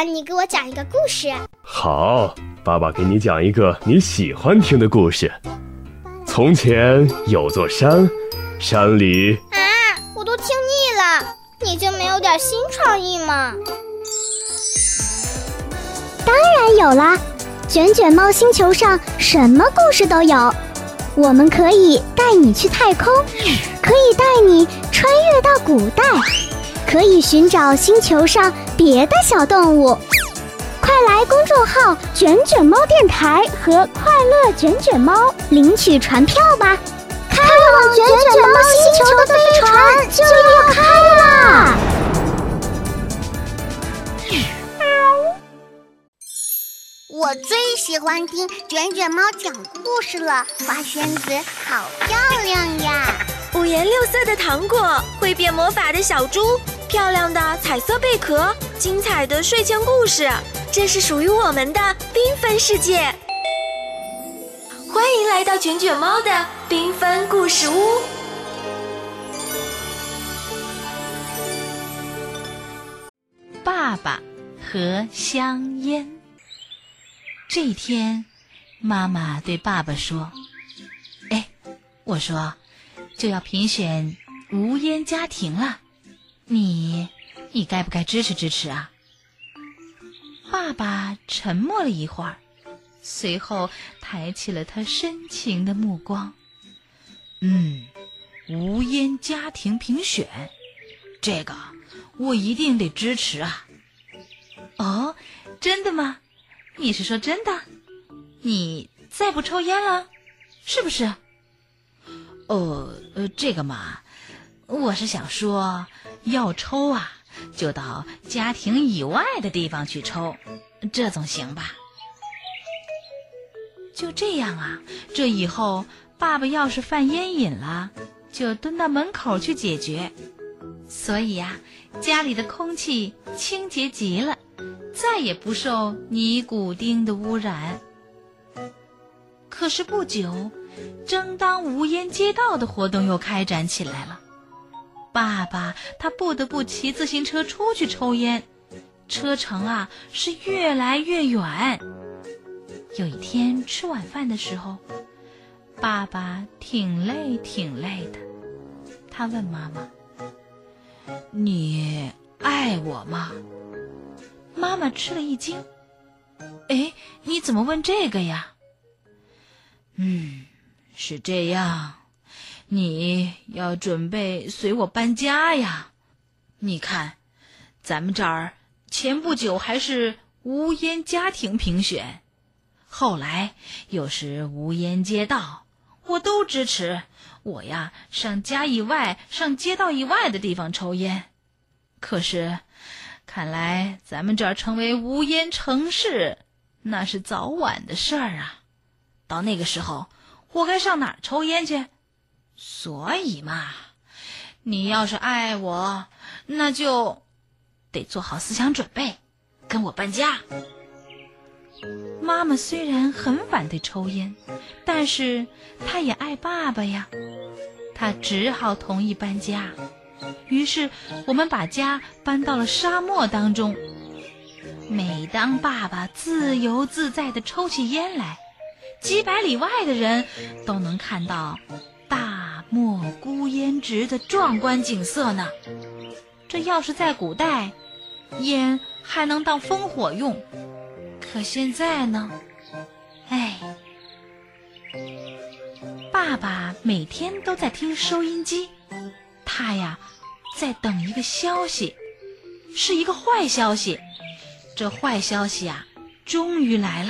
你给我讲一个故事。 好，爸爸给你讲一个你喜欢听的故事。从前有座山，山里…… 我都听腻了，你就没有点新创意吗？ 当然有啦，卷卷猫星球上什么故事都有。我们可以带你去太空，可以带你穿越到古代，可以寻找星球上别的小动物。快来公众号卷卷猫电台和快乐卷卷猫领取船票吧，开往卷卷猫星球的飞船就要开啦！ 我最喜欢听卷卷猫讲故事了，花仙子好漂亮呀！ 五颜六色的糖果，会变魔法的小猪，漂亮的彩色贝壳，精彩的睡前故事，这是属于我们的缤纷世界。欢迎来到卷卷猫的缤纷故事屋。 爸爸和香烟。这一天，妈妈对爸爸说：“我说就要评选无烟家庭了，你该不该支持啊？”爸爸沉默了一会儿，随后抬起了他深情的目光。无烟家庭评选，这个我一定得支持啊。哦，真的吗？你是说真的？你再不抽烟了，是不是？这个嘛，我是想说，要抽啊，就到家庭以外的地方去抽，这总行吧？就这样啊，这以后爸爸要是犯烟瘾了，就蹲到门口去解决。所以啊，家里的空气清洁极了，再也不受尼古丁的污染。可是不久，正当无烟街道的活动又开展起来了。爸爸他不得不骑自行车出去抽烟，车程啊是越来越远。有一天吃晚饭的时候，爸爸挺累的，他问妈妈：“你爱我吗？”妈妈吃了一惊：“你怎么问这个呀？”是这样，你要准备随我搬家呀。你看，咱们这儿前不久还是无烟家庭评选，后来又是无烟街道，我都支持。我呀，上家以外、上街道以外的地方抽烟。可是看来咱们这儿成为无烟城市，那是早晚的事儿啊。到那个时候，我该上哪儿抽烟去？所以嘛，你要是爱我，那就得做好思想准备，跟我搬家。妈妈虽然很反对抽烟，但是她也爱爸爸呀，她只好同意搬家。于是我们把家搬到了沙漠当中。每当爸爸自由自在地抽起烟来，几百里外的人都能看到大漠孤烟直的壮观景色呢。这要是在古代，烟还能当烽火用，可现在呢？爸爸每天都在听收音机，他呀在等一个消息，是一个坏消息。这坏消息啊，终于来了。